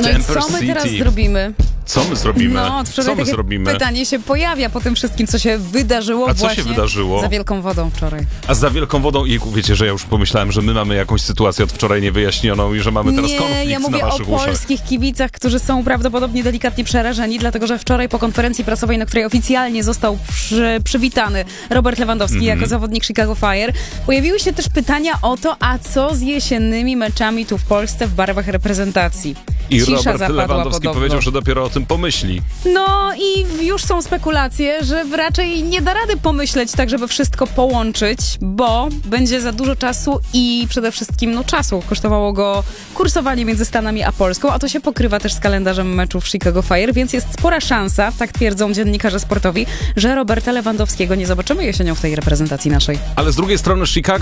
No i co my teraz zrobimy? Co my zrobimy? No, Co my zrobimy? Pytanie się pojawia po tym wszystkim, co się wydarzyło A co właśnie się wydarzyło? za Wielką Wodą wczoraj. A za Wielką Wodą, i wiecie, że ja już pomyślałem, że my mamy jakąś sytuację od wczoraj niewyjaśnioną i że mamy teraz konflikt ja na mówię waszych o uszach. polskich kibicach, którzy są prawdopodobnie delikatnie przerażeni, dlatego że wczoraj po konferencji prasowej, na której oficjalnie został przywitany Robert Lewandowski jako zawodnik Chicago Fire, pojawiły się też pytania o to, a co z jesiennymi meczami tu w Polsce w barwach reprezentacji. I Cisza Robert zapadła Lewandowski podobno. powiedział, że dopiero o tym pomyśli. No i już są spekulacje, że raczej nie da rady pomyśleć tak, żeby wszystko połączyć, bo będzie za dużo czasu i przede wszystkim czasu. Kosztowało go kursowanie między Stanami a Polską, a to się pokrywa też z kalendarzem meczów Chicago Fire, więc jest spora szansa, tak twierdzą dziennikarze sportowi, że Roberta Lewandowskiego nie zobaczymy jesienią w tej reprezentacji naszej. Ale z drugiej strony Chicago